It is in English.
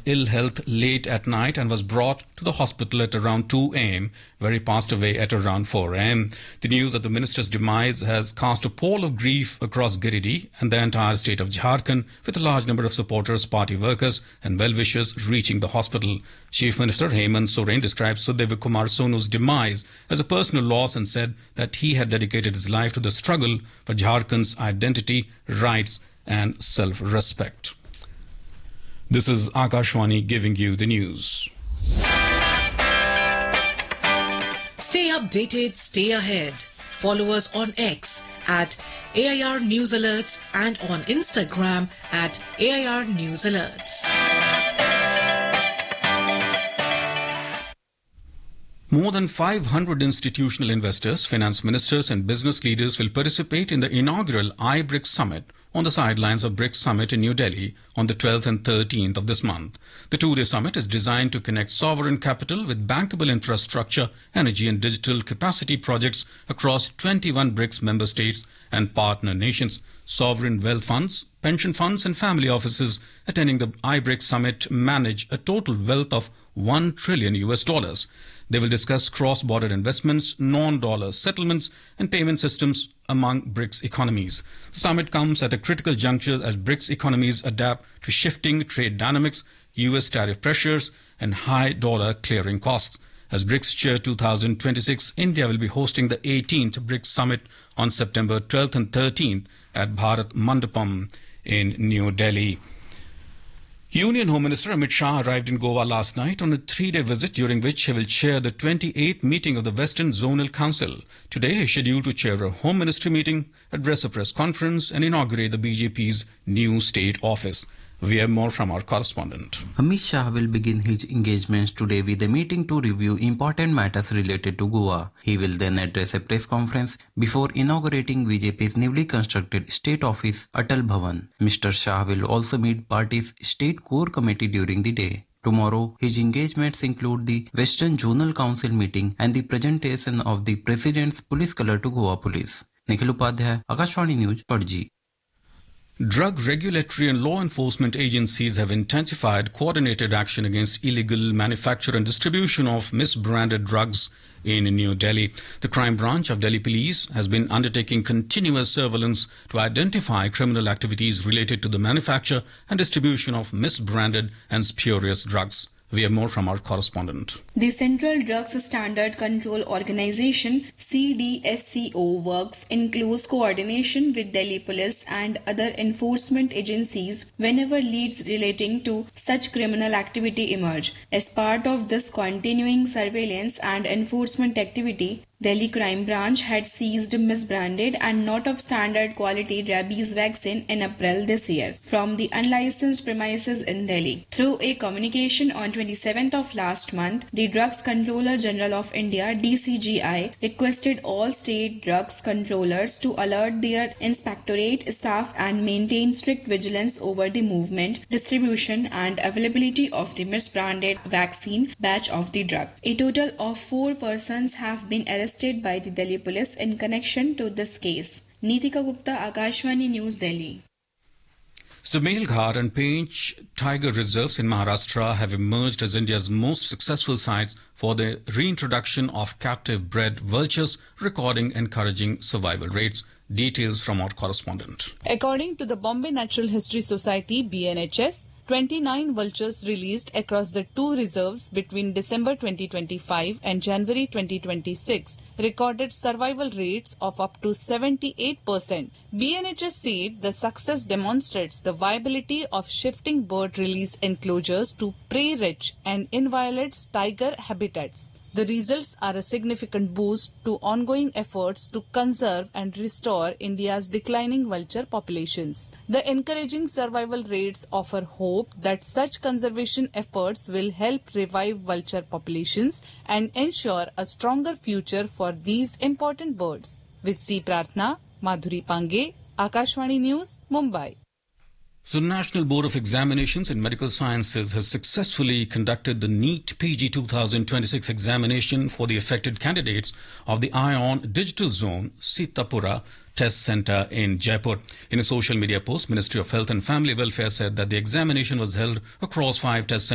ill health late at night and was brought to the hospital at around 2 a.m., where he passed away at around 4 a.m. The news of the minister's demise has cast a pall of grief across Giridih and the entire state of Jharkhand, with a large number of supporters, party workers and well-wishers reaching the hospital. Chief Minister Hemant Soren described Sukhdev Kumar Sonu's demise as a personal loss and said that he had dedicated his life to the struggle for Jharkhand's identity, rights and self-respect. This is Akashwani giving you the news. Stay updated, stay ahead. Follow us on X at AIR News Alerts and on Instagram at AIR News Alerts. More than 500 institutional investors, finance ministers and business leaders will participate in the inaugural iBRICS Summit on the sidelines of BRICS Summit in New Delhi on the 12th and 13th of this month. The two-day summit is designed to connect sovereign capital with bankable infrastructure, energy and digital capacity projects across 21 BRICS member states and partner nations. Sovereign wealth funds, pension funds and family offices attending the iBRICS Summit manage a total wealth of $1 trillion. They will discuss cross-border investments, non-dollar settlements and payment systems among BRICS economies. The summit comes at a critical juncture as BRICS economies adapt to shifting trade dynamics, US tariff pressures and high dollar clearing costs. As BRICS Chair 2026, India will be hosting the 18th BRICS Summit on September 12th and 13th at Bharat Mandapam in New Delhi. Union Home Minister Amit Shah arrived in Goa last night on a 3-day visit, during which he will chair the 28th meeting of the Western Zonal Council. Today he is scheduled to chair a Home Ministry meeting, address a press conference and inaugurate the BJP's new state office. We have more from our correspondent. Amit Shah will begin his engagements today with a meeting to review important matters related to Goa. He will then address a press conference before inaugurating BJP's newly constructed state office, Atal Bhavan. Mr. Shah will also meet party's state core committee during the day. Tomorrow, his engagements include the Western Zonal Council meeting and the presentation of the President's Police Colour to Goa Police. Nikhil Upadhyay, Akashwani News, Padji. Drug regulatory and law enforcement agencies have intensified coordinated action against illegal manufacture and distribution of misbranded drugs in New Delhi. The crime branch of Delhi Police has been undertaking continuous surveillance to identify criminal activities related to the manufacture and distribution of misbranded and spurious drugs. We have more from our correspondent. The Central Drugs Standard Control Organization CDSCO works in close coordination with Delhi Police and other enforcement agencies whenever leads relating to such criminal activity emerge. As part of this continuing surveillance and enforcement activity, Delhi Crime Branch had seized misbranded and not of standard quality rabies vaccine in April this year from the unlicensed premises in Delhi. Through a communication on 27th of last month, the Drugs Controller General of India DCGI requested all state drugs controllers to alert their inspectorate staff and maintain strict vigilance over the movement, distribution and availability of the misbranded vaccine batch of the drug. A total of 4 persons have been arrested by the Delhi Police in connection to this case. Neetika Gupta, Akashwani News, Delhi. Sumail Ghat and Pench tiger reserves in Maharashtra have emerged as India's most successful sites for the reintroduction of captive bred vultures, recording encouraging survival rates. Details from our correspondent. According to the Bombay Natural History Society (BNHS), 29 vultures released across the 2 reserves between December 2025 and January 2026 recorded survival rates of up to 78%. BNHS said the success demonstrates the viability of shifting bird release enclosures to prey-rich and inviolate tiger habitats. The results are a significant boost to ongoing efforts to conserve and restore India's declining vulture populations. The encouraging survival rates offer hope that such conservation efforts will help revive vulture populations and ensure a stronger future for these important birds. With C. Prarthna, Madhuri Pange, Akashwani News, Mumbai. So the National Board of Examinations in Medical Sciences has successfully conducted the NEET PG 2026 examination for the affected candidates of the ION Digital Zone Sitapura Test Center in Jaipur. In a social media post, Ministry of Health and Family Welfare said that the examination was held across 5 test centers